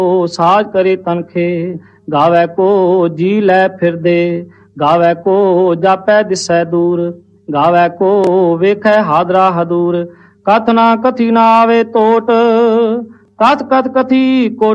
ਸਾਜ ਕਰੇ ਤਨਖੇ, ਗਾਵੇ ਕੋ ਜੀ ਲੈ ਫਿਰਦੇ, ਗਾਵੇ ਕੋ ਜਾਪੈ ਦਿਸੈ ਦੂਰ, ਗਾਵੇ ਕੋ ਵੇਖੈ ਹਾਦਰਾ ਹਦੂਰ। ਕਥ ਨਾ ਕਥੀ ਨਾ ਆਵੇ ਤੋਟ, ਕਥ ਕਥ ਕਥੀ ਕੋ